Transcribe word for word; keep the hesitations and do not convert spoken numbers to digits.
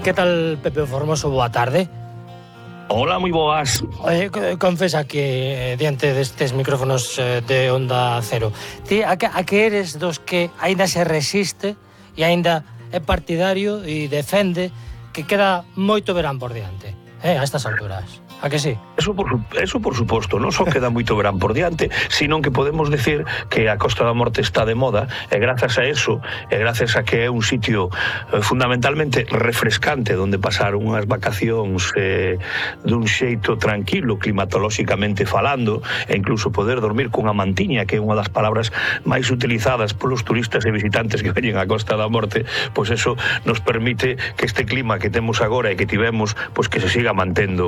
Que tal, Pepe Formoso? Boa tarde. Hola, moi boas. Oye, confesa que eh, diante destes micrófonos eh, de Onda Cero, ti a que, a que eres dos que aínda se resiste e aínda é partidario e defende que queda moito verán por diante, eh, a estas alturas? A que sí? Eso por, eso por suposto, non só queda moito verán por diante, sino que podemos decir que a Costa da Morte está de moda, e grazas a eso, e grazas a que é un sitio eh, fundamentalmente refrescante, onde pasar unhas vacacións eh, dun xeito tranquilo, climatolóxicamente falando, e incluso poder dormir cunha mantiña, que é unha das palabras máis utilizadas polos turistas e visitantes que veñen a Costa da Morte, pois eso nos permite que este clima que temos agora e que tivemos, pois que se siga mantendo